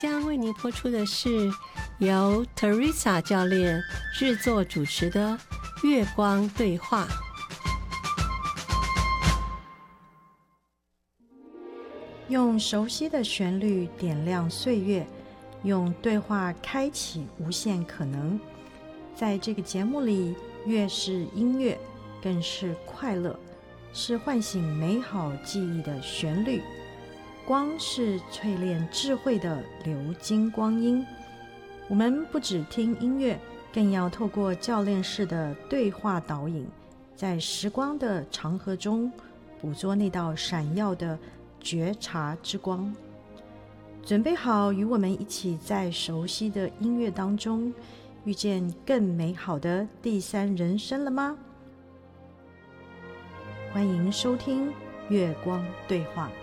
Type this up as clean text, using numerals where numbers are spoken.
将为您播出的是由 Teresa 教练制作主持的月光对话。 用熟悉的旋律点亮岁月，用对话开启无限可能。在这个节目里，乐是音乐，更是快乐，是唤醒美好记忆的旋律。光是淬炼智慧的流金光阴。我们不只听音乐，更要透过教练式的对话导引，在时光的长河中捕捉那道闪耀的觉察之光。准备好与我们一起在熟悉的音乐当中遇见更美好的第三人生了吗？欢迎收听月光对话。